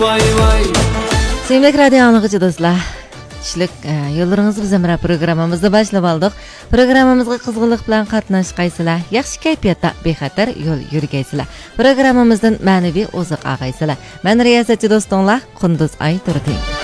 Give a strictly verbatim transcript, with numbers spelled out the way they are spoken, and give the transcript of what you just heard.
Sevgili radyo anlıqçı dostlar, kişilik e, yollarınızı bizim programımızda başlab aldık. Programımızga qizg'inlik bilan qatnashqaysizlar, yaxshi kayfiyatda bexatar yo'l yurgaysizlar. Programımızdan ma'naviy oziq ag'aysizlar. Men riyosatchi do'stinglar Qunduz Ay Turdi.